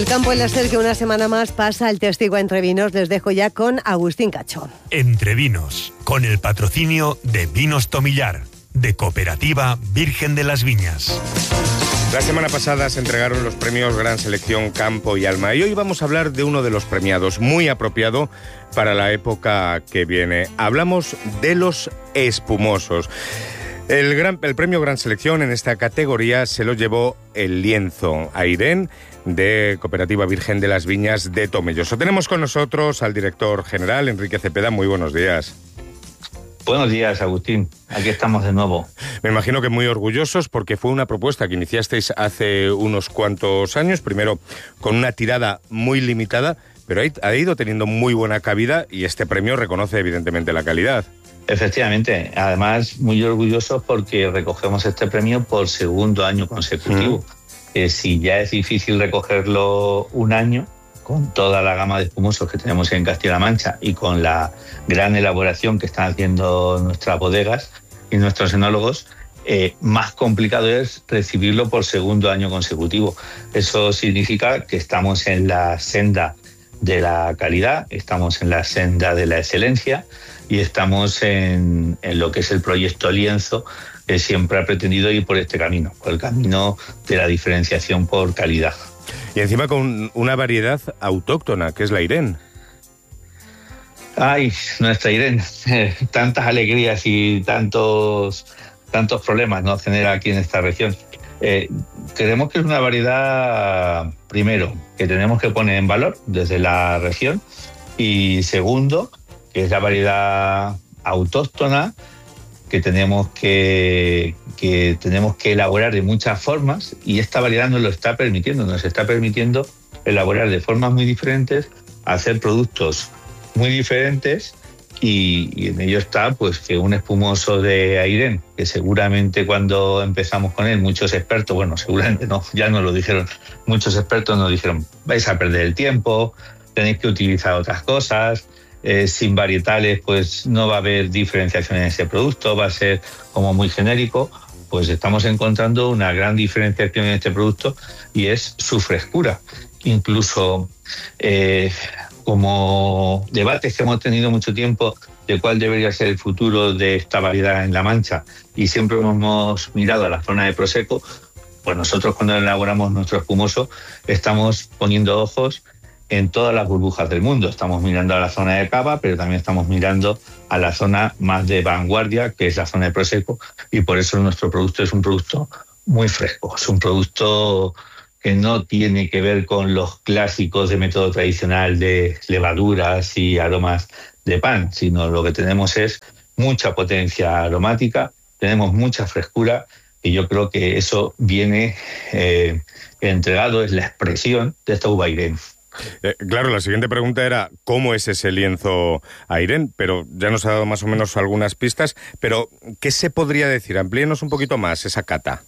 El campo en la SER, que una semana más pasa el testigo a Entre Vinos. Les dejo ya con Agustín Cacho. Entre Vinos, con el patrocinio de Vinos Tomillar, de Cooperativa Virgen de las Viñas. La semana pasada se entregaron los premios Gran Selección Campo y Alma y hoy vamos a hablar de uno de los premiados, muy apropiado para la época que viene. Hablamos de los espumosos. El premio Gran Selección en esta categoría se lo llevó el lienzo Airén, de Cooperativa Virgen de las Viñas de Tomelloso. Tenemos con nosotros al director general, Enrique Cepeda. Muy buenos días. Buenos días, Agustín. Aquí estamos de nuevo. Me imagino que muy orgullosos porque fue una propuesta que iniciasteis hace unos cuantos años, primero con una tirada muy limitada, pero ha ido teniendo muy buena cabida y este premio reconoce evidentemente la calidad. Efectivamente. Además, muy orgullosos porque recogemos este premio por segundo año consecutivo. Si ya es difícil recogerlo un año, con toda la gama de espumosos que tenemos en Castilla-La Mancha y con la gran elaboración que están haciendo nuestras bodegas y nuestros enólogos, más complicado es recibirlo por segundo año consecutivo. Eso significa que estamos en la senda de la calidad, estamos en la senda de la excelencia y estamos en lo que es el proyecto Lienzo, que siempre ha pretendido ir por este camino, por el camino de la diferenciación por calidad. Y encima con una variedad autóctona, que es la Airén. Ay, nuestra Airén, tantas alegrías y tantos problemas nos genera aquí en esta región. Creemos que es una variedad, primero, que tenemos que poner en valor desde la región, y segundo, que es la variedad autóctona que tenemos que elaborar de muchas formas, y esta variedad nos está permitiendo elaborar de formas muy diferentes, hacer productos muy diferentes, y en ello está pues que un espumoso de Airén, que seguramente cuando empezamos con él muchos expertos, bueno, seguramente no, ya nos lo dijeron, muchos expertos nos dijeron: vais a perder el tiempo, tenéis que utilizar otras cosas, sin varietales pues no va a haber diferenciación en ese producto, va a ser como muy genérico. Pues estamos encontrando una gran diferenciación en este producto y es su frescura. Incluso como debates que hemos tenido mucho tiempo de cuál debería ser el futuro de esta variedad en La Mancha, y siempre hemos mirado a la zona de Prosecco, pues nosotros cuando elaboramos nuestro espumoso estamos poniendo ojos en todas las burbujas del mundo. Estamos mirando a la zona de Cava, pero también estamos mirando a la zona más de vanguardia, que es la zona de Prosecco, y por eso nuestro producto es un producto muy fresco. Es un producto que no tiene que ver con los clásicos de método tradicional de levaduras y aromas de pan, sino lo que tenemos es mucha potencia aromática, tenemos mucha frescura, y yo creo que eso viene entregado, es la expresión de esta uva Airén. Claro, la siguiente pregunta era ¿cómo es ese lienzo Airén? Pero ya nos ha dado más o menos algunas pistas, pero ¿qué se podría decir? Amplíenos un poquito más esa cata.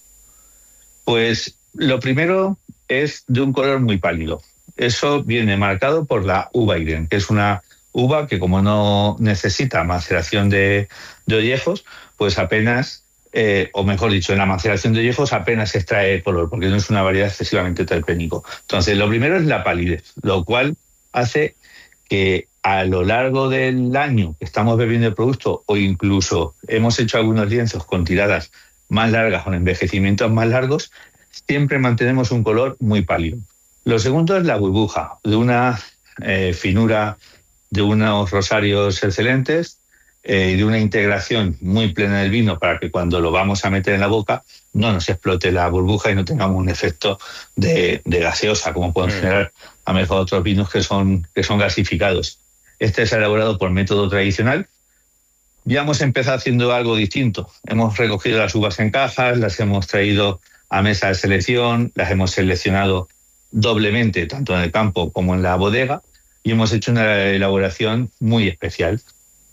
Pues lo primero es de un color muy pálido. Eso viene marcado por la uva Airén, que es una uva que, como no necesita maceración de ollejos, pues apenas, o mejor dicho, en la maceración de ollejos apenas extrae el color, porque no es una variedad excesivamente terpénico. Entonces, lo primero es la palidez, lo cual hace que a lo largo del año que estamos bebiendo el producto, o incluso hemos hecho algunos lienzos con tiradas más largas, con envejecimientos más largos, siempre mantenemos un color muy pálido. Lo segundo es la burbuja, de una finura, de unos rosarios excelentes, y de una integración muy plena del vino para que cuando lo vamos a meter en la boca no nos explote la burbuja y no tengamos un efecto de gaseosa, como pueden generar a lo mejor otros vinos que son gasificados. Este es elaborado por método tradicional. Ya hemos empezado haciendo algo distinto. Hemos recogido las uvas en cajas, las hemos traído a mesa de selección, las hemos seleccionado doblemente, tanto en el campo como en la bodega, y hemos hecho una elaboración muy especial.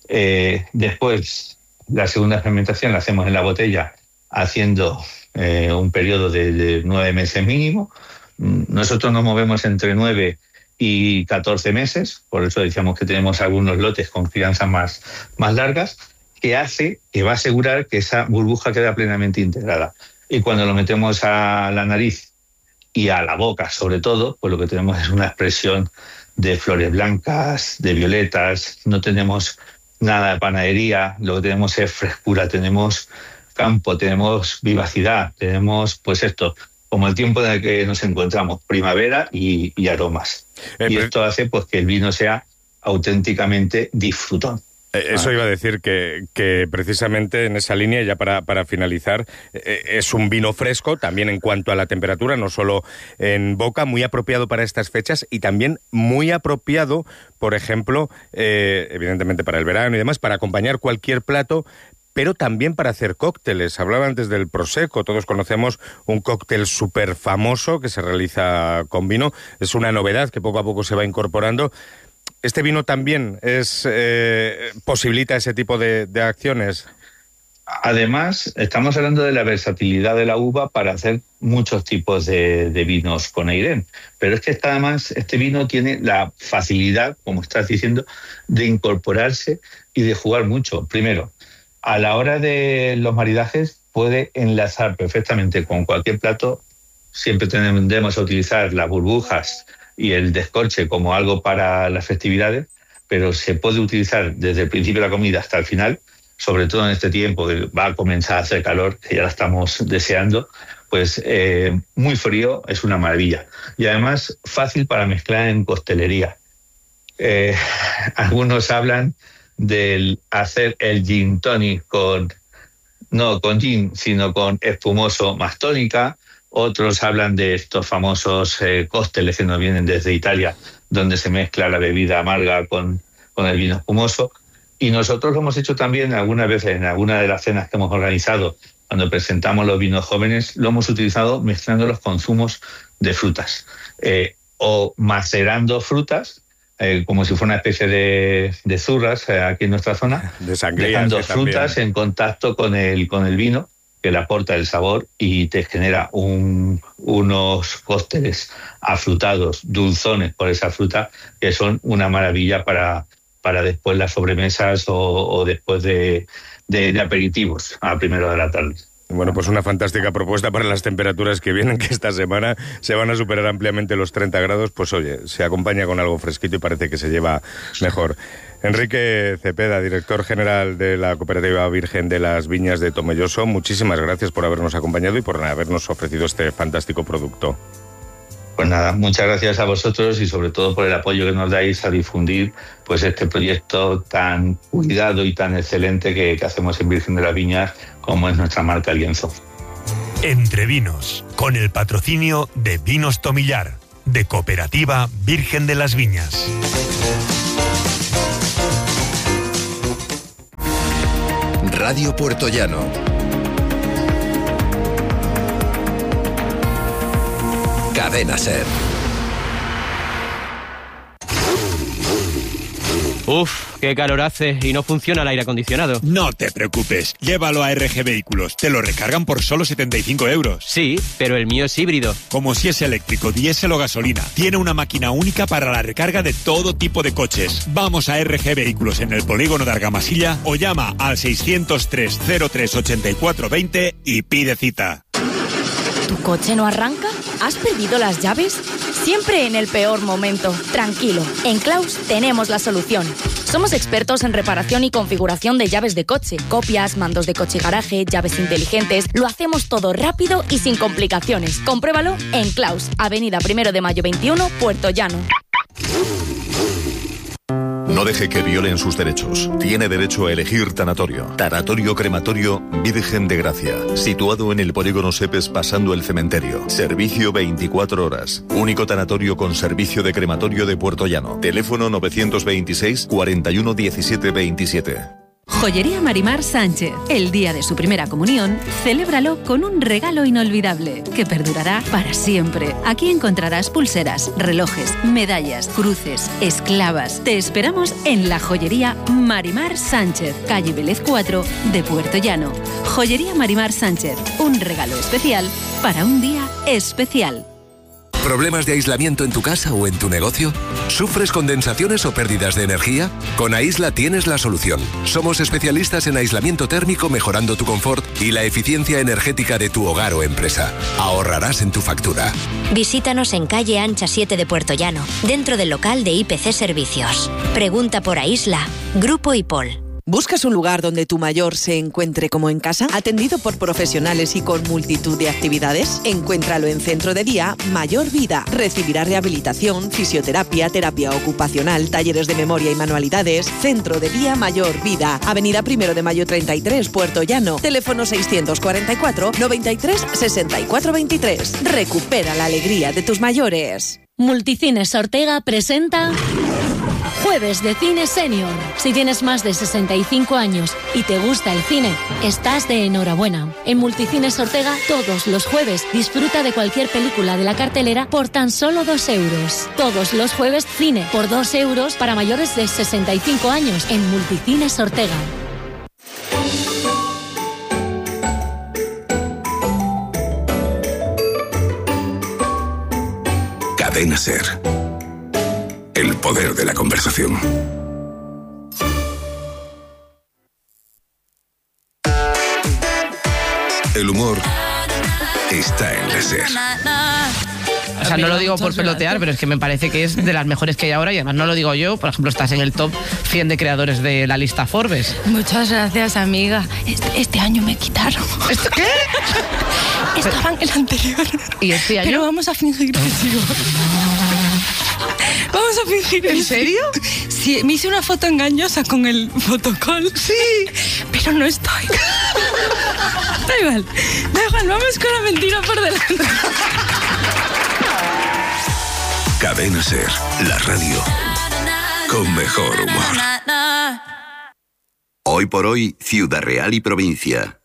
Después, la segunda fermentación la hacemos en la botella, haciendo un periodo de 9 meses mínimo. Nosotros nos movemos entre 9 y 14 meses, por eso decíamos que tenemos algunos lotes con crianzas más largas, que va a asegurar que esa burbuja queda plenamente integrada. Y cuando lo metemos a la nariz y a la boca sobre todo, pues lo que tenemos es una expresión de flores blancas, de violetas, no tenemos nada de panadería, lo que tenemos es frescura, tenemos campo, tenemos vivacidad, tenemos pues esto, como el tiempo en el que nos encontramos, primavera y aromas. Y esto hace pues que el vino sea auténticamente disfrutón. Eso iba a decir que precisamente en esa línea, ya para finalizar, es un vino fresco, también en cuanto a la temperatura, no solo en boca, muy apropiado para estas fechas y también muy apropiado, por ejemplo, evidentemente para el verano y demás, para acompañar cualquier plato, pero también para hacer cócteles. Hablaba antes del Prosecco, todos conocemos un cóctel súper famoso que se realiza con vino, es una novedad que poco a poco se va incorporando. ¿Este vino también posibilita ese tipo de acciones? Además, estamos hablando de la versatilidad de la uva para hacer muchos tipos de vinos con Eirén. Pero es que además este vino tiene la facilidad, como estás diciendo, de incorporarse y de jugar mucho. Primero, a la hora de los maridajes puede enlazar perfectamente con cualquier plato. Siempre tendemos a utilizar las burbujas y el descorche como algo para las festividades, pero se puede utilizar desde el principio de la comida hasta el final, sobre todo en este tiempo que va a comenzar a hacer calor, que ya la estamos deseando, pues muy frío, es una maravilla. Y además fácil para mezclar en coctelería. Algunos hablan del hacer el gin tonic no con gin, sino con espumoso más tónica. Otros hablan de estos famosos cócteles que nos vienen desde Italia, donde se mezcla la bebida amarga con el vino espumoso. Y nosotros lo hemos hecho también algunas veces en alguna de las cenas que hemos organizado, cuando presentamos los vinos jóvenes, lo hemos utilizado mezclando los consumos de frutas o macerando frutas, como si fuera una especie de zurras aquí en nuestra zona, de sangrías, dejando frutas en contacto con el vino, que le aporta el sabor y te genera unos cócteles afrutados, dulzones por esa fruta, que son una maravilla para después las sobremesas o después de aperitivos a primera hora de la tarde. Bueno, pues una fantástica propuesta para las temperaturas que vienen, que esta semana se van a superar ampliamente los 30 grados, pues oye, se acompaña con algo fresquito y parece que se lleva mejor. Enrique Cepeda, director general de la Cooperativa Virgen de las Viñas de Tomelloso, muchísimas gracias por habernos acompañado y por habernos ofrecido este fantástico producto. Pues nada, muchas gracias a vosotros y sobre todo por el apoyo que nos dais a difundir pues este proyecto tan cuidado y tan excelente que hacemos en Virgen de las Viñas, como es nuestra marca El Lienzo. Entre Vinos, con el patrocinio de Vinos Tomillar, de Cooperativa Virgen de las Viñas. Radio Puertollano. Cadena SER. Uf, qué calor hace y no funciona el aire acondicionado. No te preocupes, llévalo a RG Vehículos, te lo recargan por solo 75 euros. Sí, pero el mío es híbrido. Como si es eléctrico, diésel o gasolina. Tiene una máquina única para la recarga de todo tipo de coches. Vamos a RG Vehículos en el polígono de Argamasilla o llama al 603 03 84 20 y pide cita. ¿Tu coche no arranca? ¿Has perdido las llaves? Siempre en el peor momento. Tranquilo, en Claus tenemos la solución. Somos expertos en reparación y configuración de llaves de coche, copias, mandos de coche y garaje, llaves inteligentes. Lo hacemos todo rápido y sin complicaciones. Compruébalo en Claus, Avenida 1 de Mayo 21, Puerto Llano. No deje que violen sus derechos. Tiene derecho a elegir tanatorio. Tanatorio Crematorio Virgen de Gracia. Situado en el polígono Sepes pasando el cementerio. Servicio 24 horas. Único tanatorio con servicio de crematorio de Puerto Llano. Teléfono 926 41 17 27. Joyería Marimar Sánchez. El día de su primera comunión, celébralo con un regalo inolvidable que perdurará para siempre. Aquí encontrarás pulseras, relojes, medallas, cruces, esclavas. Te esperamos en la Joyería Marimar Sánchez, calle Vélez 4 de Puerto Llano. Joyería Marimar Sánchez, un regalo especial para un día especial. ¿Problemas de aislamiento en tu casa o en tu negocio? ¿Sufres condensaciones o pérdidas de energía? Con Aisla tienes la solución. Somos especialistas en aislamiento térmico, mejorando tu confort y la eficiencia energética de tu hogar o empresa. Ahorrarás en tu factura. Visítanos en calle Ancha 7 de Puerto Llano, dentro del local de IPC Servicios. Pregunta por Aisla. Grupo IPOL. ¿Buscas un lugar donde tu mayor se encuentre como en casa? Atendido por profesionales y con multitud de actividades. Encuéntralo en Centro de Día Mayor Vida. Recibirá rehabilitación, fisioterapia, terapia ocupacional, talleres de memoria y manualidades. Centro de Día Mayor Vida. Avenida 1 de Mayo 33, Puerto Llano. Teléfono 644 93 64 23. Recupera la alegría de tus mayores. Multicines Ortega presenta Jueves de Cine Senior. Si tienes más de 65 años y te gusta el cine, estás de enhorabuena. En Multicines Ortega, todos los jueves, disfruta de cualquier película de la cartelera por tan solo 2 euros. Todos los jueves, cine por 2 euros para mayores de 65 años en Multicines Ortega. Cadena SER. El poder de la conversación. El humor está en la SER. O sea, no lo digo por pelotear, pero es que me parece que es de las mejores que hay ahora y además no lo digo yo. Por ejemplo, estás en el top 100 de creadores de la lista Forbes. Muchas gracias, amiga. Este año me quitaron. ¿Qué? Estaba en el anterior. ¿Y este año? Pero vamos a fingir que sigo. Vamos a fingir. ¿En serio? Sí, me hice una foto engañosa con el fotocall. Sí. Pero no estoy. Da igual, vamos con la mentira por delante. Cadena SER, la radio con mejor humor. Hoy por hoy, Ciudad Real y provincia.